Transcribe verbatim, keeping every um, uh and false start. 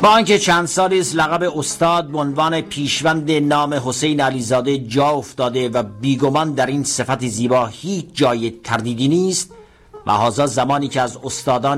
با آنکه چند سالی است لقب استاد به عنوان پیشوند نام حسین علیزاده جا افتاده و بیگمان در این صفت زیبا هیچ جای تردیدی نیست و هذا زمانی که از استادان